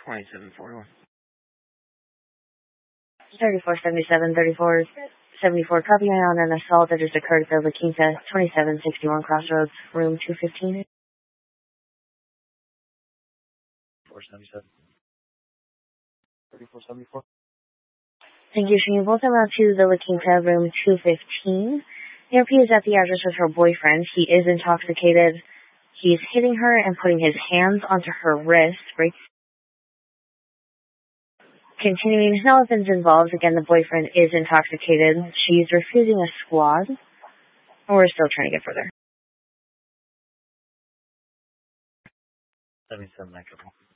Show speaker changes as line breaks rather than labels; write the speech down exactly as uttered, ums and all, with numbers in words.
twenty-seven forty-one.
thirty-four seventy-seven, thirty-four seventy-four, copy on an assault that just occurred at La Quinta, twenty-seven sixty-one Crossroads, room two fifteen.
four seventy-seven. thirty-four seventy-four.
Thank you. Can you both come out to the La Quinta, room two fifteen? A R P is at the address with her boyfriend. He is intoxicated. He's hitting her and putting his hands onto her wrist. Right? Continuing, no weapons involved. Again, the boyfriend is intoxicated. She's refusing a squad. We're still trying to get further.
seventy-seven,